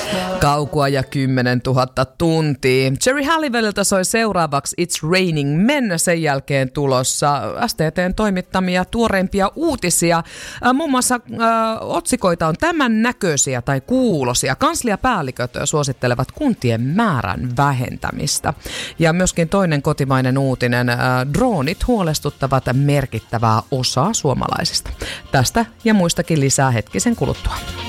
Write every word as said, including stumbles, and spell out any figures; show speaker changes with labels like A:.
A: Kaukua ja kymmenen tuhatta tuntia. Jerry Halliwellilta soi seuraavaksi It's Raining Men, sen jälkeen tulossa S T T:n toimittamia tuoreimpia uutisia. Äh, muun muassa äh, otsikoita on tämän näköisiä tai kuulosia. Kansliapäälliköt suosittelevat kuntien määrän vähentämistä. Ja myöskin toinen kotimainen uutinen. Äh, droonit huolestuttavat merkittävää osaa suomalaisista. Tästä ja muistakin lisää hetkisen kuluttua.